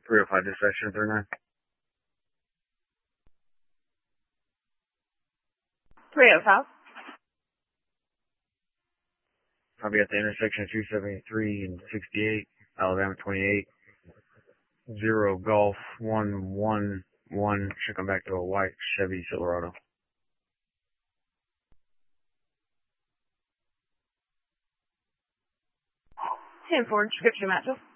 305 dispatch 39. 305. I'll be at the intersection of 273 and 68, Alabama 28, 0 Golf 111, should come back to a white Chevy Silverado. 10-4, description matches.